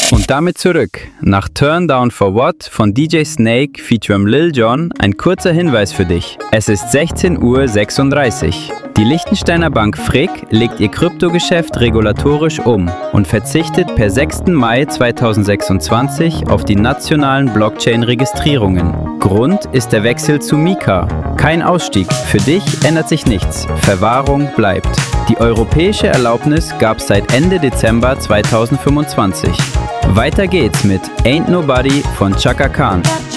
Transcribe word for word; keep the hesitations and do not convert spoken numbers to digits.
Und damit zurück. Nach Turn Down for What von D J Snake featuring Lil Jon ein kurzer Hinweis für dich. Es ist sechzehn Uhr sechsunddreißig. Die Liechtensteiner Bank Frick legt ihr Kryptogeschäft regulatorisch um und verzichtet per sechsten Mai zweitausendsechsundzwanzig auf die nationalen Blockchain-Registrierungen. Grund ist der Wechsel zu Mika. Kein Ausstieg. Für dich ändert sich nichts. Verwahrung bleibt. Die europäische Erlaubnis gab es seit Ende Dezember zweitausendfünfundzwanzig. Weiter geht's mit Ain't Nobody von Chaka Khan.